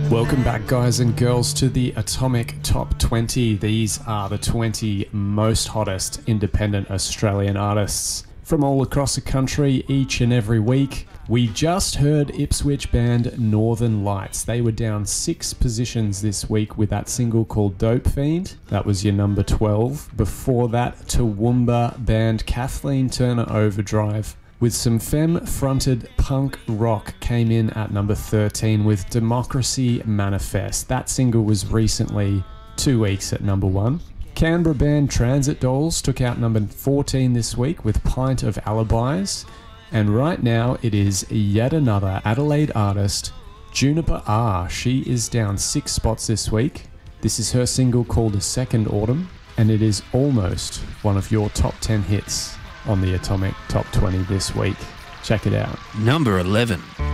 Welcome back, guys and girls, to the Atomic Top 20. These are the 20 most hottest independent Australian artists from all across the country each and every week. We just heard Ipswich band Northern Lights. They were down 6 positions this week with that single called Dope Fiend. That was your number 12. Before that, Toowoomba band Kathleen Turner Overdrive with some femme-fronted punk rock came in at number 13 with Democracy Manifest. That single was recently 2 weeks at number 1. Canberra band Transit Dolls took out number 14 this week with Pint of Alibis. And right now it is yet another Adelaide artist, Juniper R. She is down 6 spots this week. This is her single called A Second Autumn, and it is almost one of your top 10 hits on the Atomic Top 20 this week. Check it out. Number 11.